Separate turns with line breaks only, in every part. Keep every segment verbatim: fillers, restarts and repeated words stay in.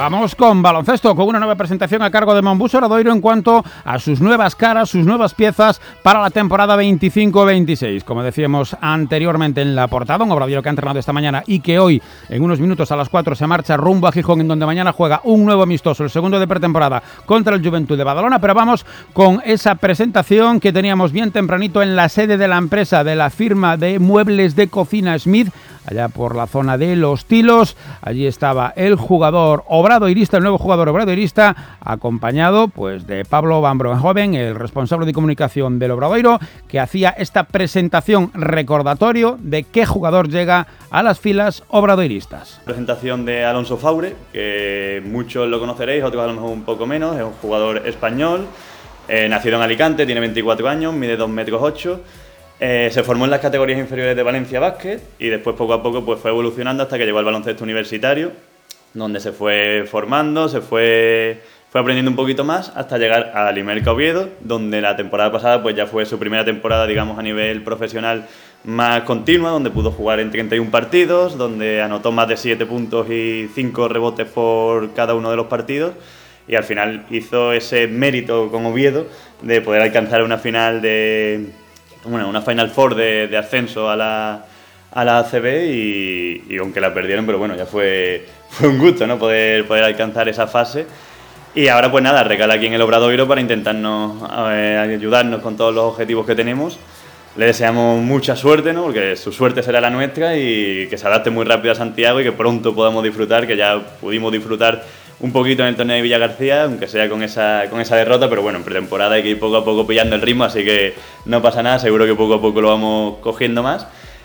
Vamos con baloncesto, con una nueva presentación a cargo de Monbus Obradoiro en cuanto a sus nuevas caras, sus nuevas piezas para la temporada veinticinco veintiséis. Como decíamos anteriormente en la portada, un Obradoiro que ha entrenado esta mañana y que hoy, en unos minutos a las cuatro, se marcha rumbo a Gijón, en donde mañana juega un nuevo amistoso, el segundo de pretemporada, contra el Juventud de Badalona. Pero vamos con esa presentación que teníamos bien tempranito en la sede de la empresa, de la firma de muebles de cocina Smith, allá por la zona de Los Tilos. Allí estaba el jugador obradoirista, el nuevo jugador obradoirista, acompañado pues de Pablo Van Broenhoven, el responsable de comunicación del Obradoiro, que hacía esta presentación recordatorio de qué jugador llega a las filas obradoiristas.
Presentación de Alonso Faure, que muchos lo conoceréis, otros a lo mejor un poco menos. Es un jugador español, eh, nacido en Alicante, tiene veinticuatro años, mide dos metros ocho. Eh, se formó en las categorías inferiores de Valencia Basket y después poco a poco pues, fue evolucionando hasta que llegó al baloncesto universitario, donde se fue formando, se fue, fue aprendiendo un poquito más hasta llegar a Limerca Oviedo, donde la temporada pasada pues, ya fue su primera temporada digamos a nivel profesional más continua, donde pudo jugar en treinta y un partidos, donde anotó más de siete puntos y cinco rebotes por cada uno de los partidos. Y al final hizo ese mérito con Oviedo de poder alcanzar una final de... Bueno, una Final Four de, de ascenso a la, a la A C B y, y aunque la perdieron, pero bueno, ya fue, fue un gusto, ¿no? Poder, poder alcanzar esa fase. Y ahora pues nada, recala aquí en el Obradoiro para intentarnos eh, ayudarnos con todos los objetivos que tenemos. Le deseamos mucha suerte, ¿no? Porque su suerte será la nuestra y que se adapte muy rápido a Santiago y que pronto podamos disfrutar, que ya pudimos disfrutar un poquito en el torneo de Villa García, aunque sea con esa, con esa derrota, pero bueno, en pretemporada hay que ir poco a poco pillando el ritmo, así que no pasa nada, seguro que poco a poco lo vamos cogiendo más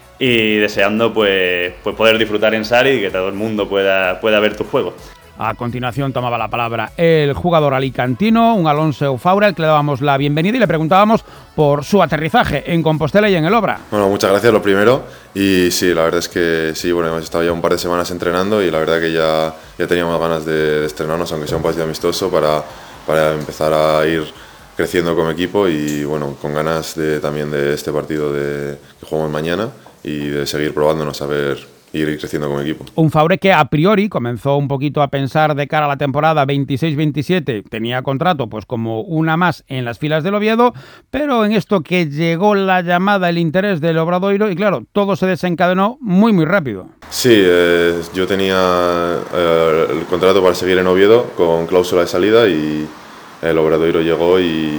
y deseando pues, pues poder disfrutar en Sari y que todo el mundo pueda, pueda ver tu juego.
A continuación tomaba la palabra el jugador alicantino, un Alonso Faure, al que le dábamos la bienvenida y le preguntábamos por su aterrizaje en Compostela y en el Obra.
Bueno, muchas gracias, lo primero. Y sí, la verdad es que sí, bueno, hemos estado ya un par de semanas entrenando y la verdad que ya, ya teníamos ganas de, de estrenarnos, aunque sea un partido amistoso, para, para empezar a ir creciendo como equipo y bueno, con ganas de, también de este partido de, que jugamos mañana y de seguir probándonos a ver... ir creciendo como equipo.
Un Faure que a priori comenzó un poquito a pensar de cara a la temporada veintiséis veintisiete, tenía contrato pues como una más en las filas del Oviedo, pero en esto que llegó la llamada, el interés del Obradoiro y claro, todo se desencadenó muy muy rápido.
Sí, eh, yo tenía eh, el contrato para seguir en Oviedo con cláusula de salida y el Obradoiro llegó y,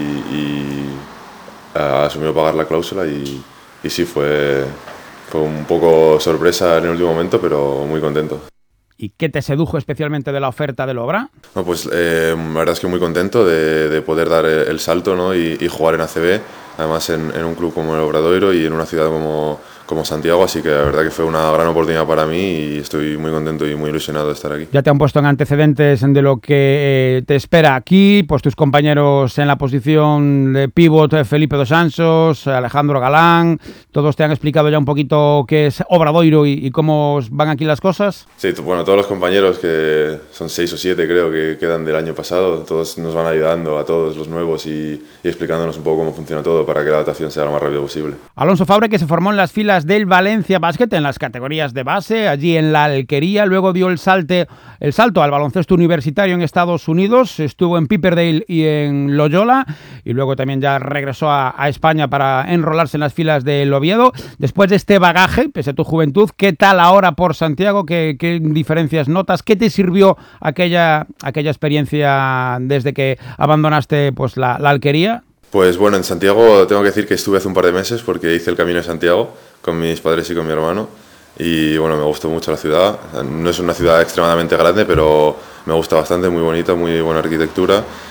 y eh, asumió pagar la cláusula y, y sí, fue... Fue un poco sorpresa en el último momento, pero muy contento.
¿Y qué te sedujo especialmente de la oferta del Obra?
No, pues eh, la verdad es que muy contento de, de poder dar el salto, ¿no? y, y jugar en A C B, además en, en un club como el Obradoiro y en una ciudad como, como Santiago, así que la verdad que fue una gran oportunidad para mí y estoy muy contento y muy ilusionado de estar aquí.
Ya te han puesto en antecedentes de lo que eh, te espera aquí, pues tus compañeros en la posición de pívot, Felipe Dos Santos, Alejandro Galán, todos te han explicado ya un poquito qué es Obradoiro y, y cómo van aquí las cosas.
Sí, bueno, todos los compañeros, que son seis o siete creo que quedan del año pasado, todos nos van ayudando a todos los nuevos y, y explicándonos un poco cómo funciona todo para que la adaptación sea lo más rápido posible.
Alonso Faure, que se formó en las filas del Valencia Basket en las categorías de base, allí en la Alquería, luego dio el, salte, el salto al baloncesto universitario en Estados Unidos, estuvo en Pepperdale y en Loyola y luego también ya regresó a, a España para enrolarse en las filas del Oviedo. Después de este bagaje, pese a tu juventud, ¿qué tal ahora por Santiago? ¿Qué, qué diferencias notas? ¿Qué te sirvió aquella, aquella experiencia desde que abandonaste pues, la, la Alquería?
Pues bueno, en Santiago tengo que decir que estuve hace un par de meses porque hice el Camino de Santiago con mis padres y con mi hermano y bueno, me gustó mucho la ciudad. No es una ciudad extremadamente grande, pero me gusta bastante, muy bonita, muy buena arquitectura